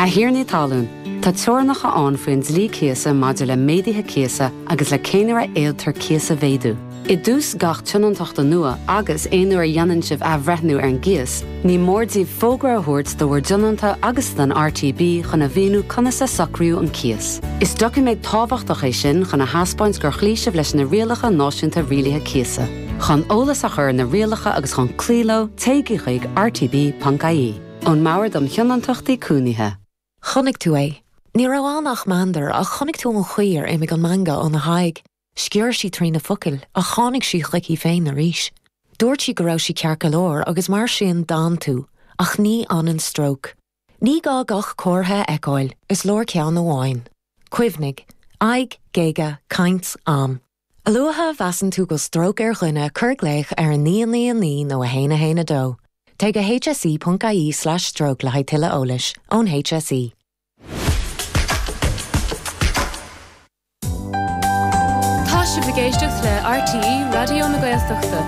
A hiarna talún, tá teornacha an faoin dlí céasa maidir le médaithe céasa agus le céinear éaltar céasa bhéadú. I dús gach tionantochta nua agus éonar dhéanann sibh a bhreithnú ar an gcéas, ní mórdí fógra a thuirt do bhfuir dionanta agus den RTB chun a bhíonú conna sa sacrú an céas. Is doci méid tábhachtach é sin chun a haspáint gur chlíisih leis na rialacha náisiúnta rialaithe céasa. Chun ólas a chur na rialacha agus chun clíló téigi chuig rtb.ie. Ón mabhar dom tionantochtaí cúnaithe. Chonig tú é. Ní raibh annach mandar a chonig tú an chuir é me an manga an na haig. Scior sí trí na focail a chánig sí chlicí féin a ríis. Dúirt sí go raibh sí cearca leir agus mar sin dán tú, ach ní an an stroke. Ní gá gach cóirthe eáil is leir ceann na bháin. Cuimhnig, aig, géige, caint, am. A luatha bheasan tú go stroke ar ghuine curgléich ar an ní nó a héine dó. Take a hse.ie/stroke le haidtile ólis ón HSE. Tá si bhgéisteach le RTE Radio na Gaeltachta.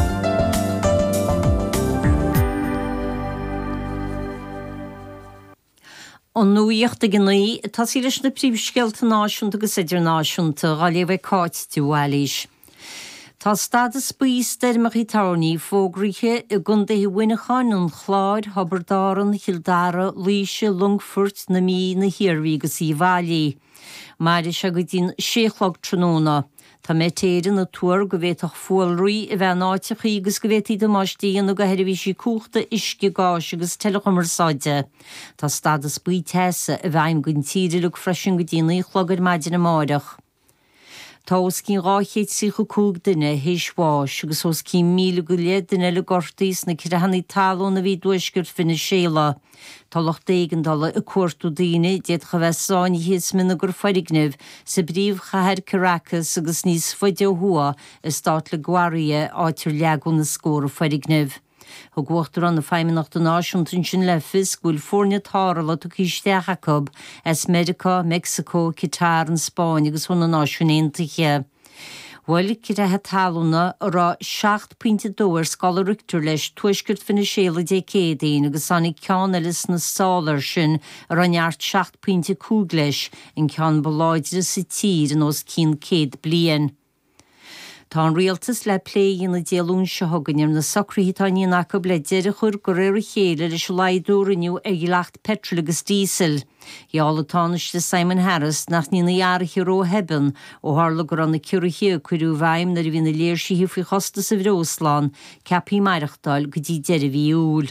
An nuíocht a gnaí tá sí leis na príomhscealta náisiúnta agus idirnáisiúnta gá léomh cáit tú bhhailís. Tá stadas buís dermachí tarní fógrithe I gundaí winachán an chláid habardáran Hildara Líse Lungfurt na mí na hiarví agus í bhailí. Máire se go dtín séchlog tróna. Tá mé téidir na túir go bhéach fóilraí I bheith náiteach agus go bhétí do máistíon go heirbhí sí cúchta isce gáis agus telechamarsáide. Tá stadas buí teasa a bheim gon tíidirlug freisin go dtína chlogad maidir na máireach. Tá os cín ráchéid sí go cúg duine héisháis agus os cín míle go le duine le gortaís na cirahannaí talún na bhí dúisgur finna séla. Tá loch dégan dala a cuairtú daine déad go bheith sáin híos mina gur foiignimh sa bríomh chathir Caracas agus níos foiide thua is stát le Guaria áitir leagún na scóra foiignimh. Ho gwachtúr an na feimimeachta náisiúntain sin lefis gúil fórne tárala tú cíisteach Jacob as America, Mexico, Qatar an Spáin agus honna náisiúnéntaige. Bhfuil citathe talúna rá 7.2 scalar rictar leis tuisgurt finna séla décéadaín agus annig ceann elis na sálar sin ar an neart 7.2 leis in ceann baláidir sa tír an os cín céad blian. Tá an rialtas le plé na déalún se thugannim na sacríthaí nach le deidir chur go réir chéile leis leidúraniu ag lecht petrol agus dísel. Jálatánis de Simon Harris nach ní na jararchi ró heban ó hála gur an na ciúrché chuirú bhaim na bhí na léirsí fao chosta sa Bhrósláán ceapí maireachtáil go dtí deirbhí úl.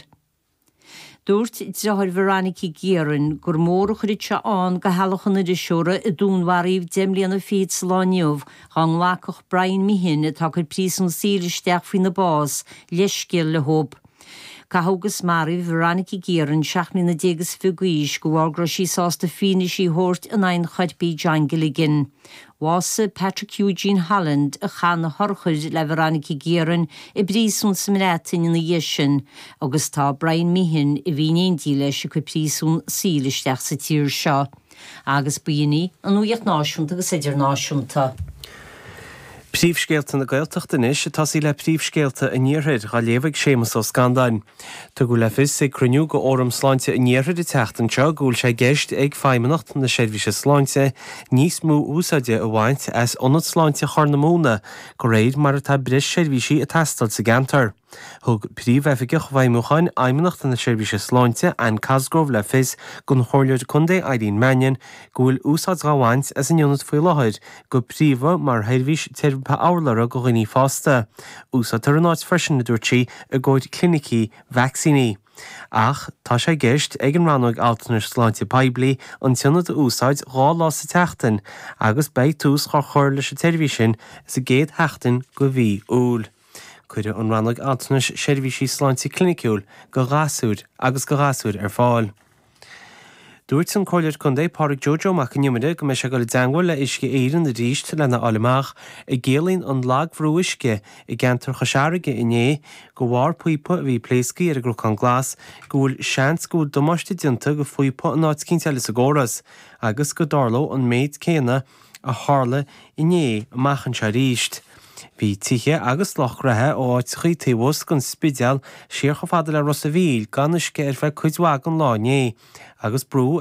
Dúirt deithir Veronicí Guerin gur mór chuid se an go healachan na seora I dúnmharíomh demlíanana féad slániuh hang lacach Brian Mihin atá chuid prísún síiristeach faoin na bás leiscéal le hób. Cathógus maríomh Veronicí Guerin seaachna na dégus fugaís go bhhargra sí sásta fine sí thuirt in ein chuidbí Jangiligin. Wasa Patrick Eugene Holland a chan na thorchuid le Veronicí Guerin I brísún sa mrétain na dhéisin, agus tá Brian Mihin I bhíon díile se chu prísún síiristeach sa tír seo. Agus buoine an nuíocht náisiúnta agus idirnáisiúnta. Príomhscéalta na Gaeltachta is tá sí le príomhscéalta a níorthaid gá léomhaigh sémas ó scandáin. Tá go le fis sé cruniú go orm sláinte a níorthaid I teachtanseo gúil sé gceist ag feimimeacht na seirbhíse sláinte níos mú úsáide a bhaint as ionad sláinte chur na móna go réad mar atá bris seirbhísí a teastal sa gantar. Thug príomhheifigech bhaimúchain aimimeacht na seirbhíse sláinte an Casgrove le fis gon chóirleir chundé Eileen Mannion gúil úsáid gáhaint as an ionad faoi láthid go príomha mar heirbhís pa álara go ghuiní fásta. Úsáid ar an áit freisin na dúirtí a gcóid clinicí vaccíní. Ach, tá sé gceist ag an ranóg altanar sláinte peblií an tionad úsáid gá lá sa teachtain agus beidh tús chur chur leis a telefísin is a géad heachtain go bhí úl. Cuidir an ranóg altanar seirbhísí sláinte clinicúil go ghasúd agus go ghasúd ar fáil. Dúirt an choilir chundé páric Jojo mac an nimide go me se go le danghail le isce éireann na ríist lena alamach I ggéalainn an lag bhrú isce I gentar chasearige inné go bhhar puipa a bhí pléiscaí ar a gluch an glas go bhfuil seans go domáiste dionta go fuipa an áit cinnte sa góras agus go darló an méid céanna a hála inné a machchan se ríist. Bhí tithe agus lochrathe ó áit chuí taobhs gon spideal siar go fada le Rosavíl gan isce ar bheith chuidhhagan láné agus brú